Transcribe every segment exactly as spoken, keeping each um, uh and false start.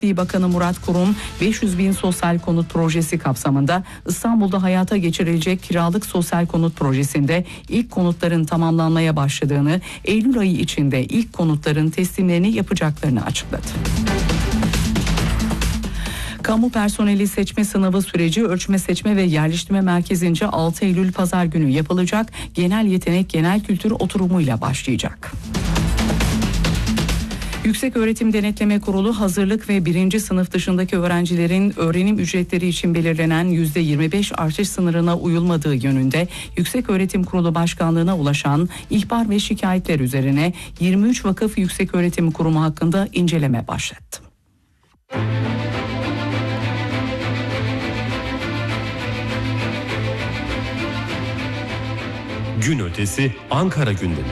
Bakanı Murat Kurum, beş yüz bin sosyal konut projesi kapsamında İstanbul'da hayata geçirilecek kiralık sosyal konut projesinde ilk konutların tamamlanmaya başladığını, Eylül ayı içinde ilk konutların teslimlerini yapacaklarını açıkladı. Kamu personeli seçme sınavı süreci Ölçme Seçme ve Yerleştirme Merkezi'nce altı Eylül Pazar günü yapılacak genel yetenek genel kültür oturumuyla başlayacak. Yükseköğretim Denetleme Kurulu hazırlık ve birinci sınıf dışındaki öğrencilerin öğrenim ücretleri için belirlenen yüzde yirmi beş artış sınırına uyulmadığı yönünde Yükseköğretim Kurulu Başkanlığı'na ulaşan ihbar ve şikayetler üzerine yirmi üç vakıf yükseköğretim kurumu hakkında inceleme başlattı. Gün ötesi Ankara gündemi.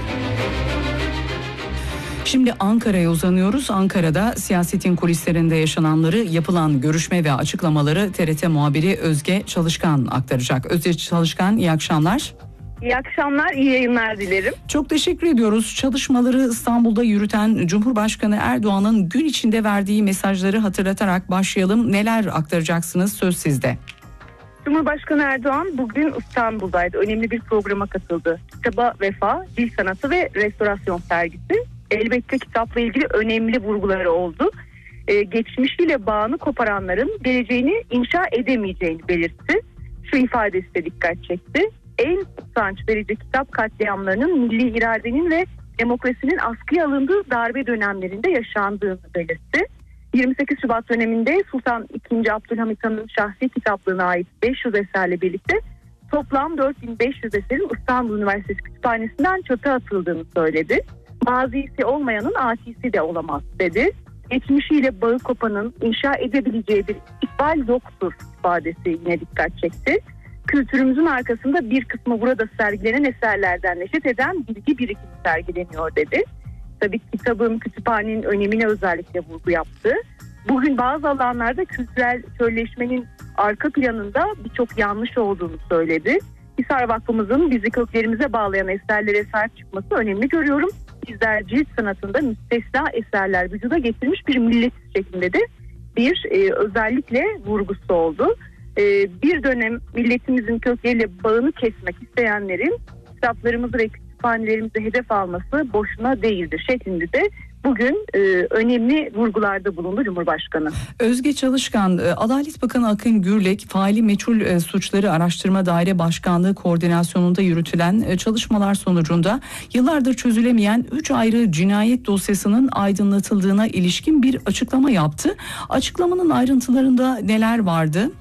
Şimdi Ankara'ya uzanıyoruz. Ankara'da siyasetin kulislerinde yaşananları, yapılan görüşme ve açıklamaları T R T muhabiri Özge Çalışkan aktaracak. Özge Çalışkan, iyi akşamlar. İyi akşamlar, iyi yayınlar dilerim. Çok teşekkür ediyoruz. Çalışmaları İstanbul'da yürüten Cumhurbaşkanı Erdoğan'ın gün içinde verdiği mesajları hatırlatarak başlayalım. Neler aktaracaksınız? Söz sizde. Cumhurbaşkanı Erdoğan bugün İstanbul'daydı. Önemli bir programa katıldı. Kitaba Vefa, Dil Sanatı ve Restorasyon sergisi. Elbette kitapla ilgili önemli vurguları oldu. Ee, geçmişiyle bağını koparanların geleceğini inşa edemeyeceğini belirtti. Şu ifadesi de dikkat çekti. En utanç verici kitap katliamlarının milli iradenin ve demokrasinin askıya alındığı darbe dönemlerinde yaşandığını belirtti. yirmi sekiz Şubat döneminde Sultan ikinci. Abdülhamit Han'ın şahsi kitaplığına ait beş yüz eserle birlikte toplam dört bin beş yüz eserin İstanbul Üniversitesi Kütüphanesi'nden çöpe atıldığını söyledi. Mazisi olmayanın atisi de olamaz dedi. Geçmişiyle bağı kopanın inşa edebileceği bir ikbal yoktur ifadesi yine dikkat çekti. Kültürümüzün arkasında bir kısmı burada sergilenen eserlerden neşet eden bilgi birikimi sergileniyor dedi. Tabii kitabın, kütüphanenin önemine özellikle vurgu yaptı. Bugün bazı alanlarda kültürel kölleşmenin arka planında birçok yanlış olduğunu söyledi. Hisar Vakfımızın bizi köklerimize bağlayan eserlere sahip çıkması önemli görüyorum. Bizler cilt sanatında müstesna eserler vücuda getirmiş bir milletiz şeklinde de bir e, özellikle vurgusu oldu. E, bir dönem milletimizin kökleriyle bağını kesmek isteyenlerin kitaplarımızı ve kütüphanelerimizi hedef alması boşuna değildir şeklinde de bugün e, önemli vurgularda bulundu Cumhurbaşkanı. Özge Çalışkan, Adalet Bakanı Akın Gürlek, faili meçhul e, suçları araştırma daire başkanlığı koordinasyonunda yürütülen e, çalışmalar sonucunda yıllardır çözülemeyen üç ayrı cinayet dosyasının aydınlatıldığına ilişkin bir açıklama yaptı. Açıklamanın ayrıntılarında neler vardı?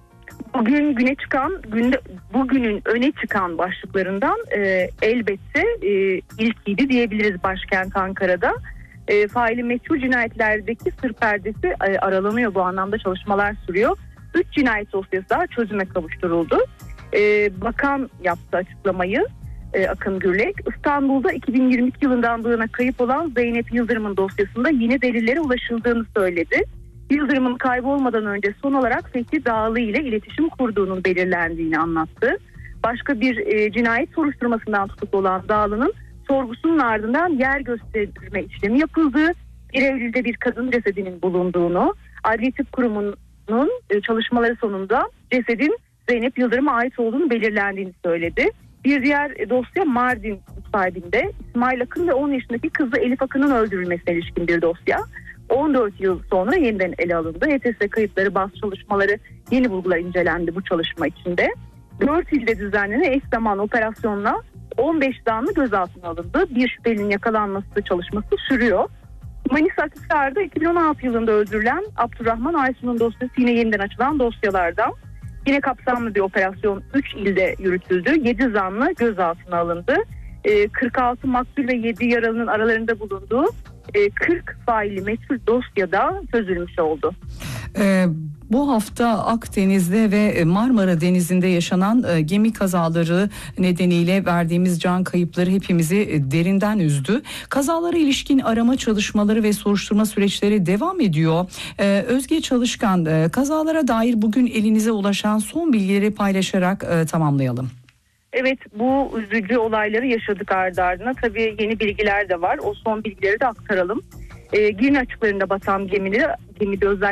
Bugün güne çıkan, günde, bugünün öne çıkan başlıklarından e, elbette e, ilkiydi diyebiliriz başkent Ankara'da. E, faili meçhul cinayetlerdeki sır perdesi e, aralanıyor, bu anlamda çalışmalar sürüyor. Üç cinayet dosyası daha çözüme kavuşturuldu. E, bakan yaptı açıklamayı, e, Akın Gürlek. İstanbul'da iki bin yirmi iki yılından bu yana kayıp olan Zeynep Yıldırım'ın dosyasında yeni delillere ulaşıldığını söyledi. Yıldırım'ın kaybolmadan önce son olarak Fethi Dağlı ile iletişim kurduğunun belirlendiğini anlattı. Başka bir e, cinayet soruşturmasından tutuklu olan Dağlı'nın sorgusunun ardından yer gösterme işlemi yapıldığı, bir Eylül'de bir kadın cesedinin bulunduğunu, Adli Tıp Kurumu'nun e, çalışmaları sonunda cesedin Zeynep Yıldırım'a ait olduğunu belirlendiğini söyledi. Bir diğer e, dosya Mardin sahibinde İsmail Akın ve on yaşındaki kızı Elif Akın'ın öldürülmesine ilişkin bir dosya. on dört yıl sonra yeniden ele alındı. H T S kayıtları, baz çalışmaları, yeni bulgular incelendi bu çalışma içinde. dört ilde düzenlenen eş zamanlı operasyonla on beş zanlı gözaltına alındı. Bir şüphelinin yakalanması çalışması sürüyor. Manisa Akhisar'da iki bin on altı yılında öldürülen Abdurrahman Aysun'un dosyası yine yeniden açılan dosyalardan. Yine kapsamlı bir operasyon üç ilde yürütüldü. yedi zanlı gözaltına alındı. kırk altı maktul ve yedi yaralının aralarında bulunduğu kırk faili meçhul dosyada çözülmüş oldu. Ee, bu hafta Akdeniz'de ve Marmara Denizi'nde yaşanan e, gemi kazaları nedeniyle verdiğimiz can kayıpları hepimizi derinden üzdü. Kazalara ilişkin arama çalışmaları ve soruşturma süreçleri devam ediyor. Ee, Özge Çalışkan, e, kazalara dair bugün elinize ulaşan son bilgileri paylaşarak e, tamamlayalım. Evet, bu üzücü olayları yaşadık ardı ardına. Tabii yeni bilgiler de var. O son bilgileri de aktaralım. E, Girne açıklarında batan gemide, gemide özellikle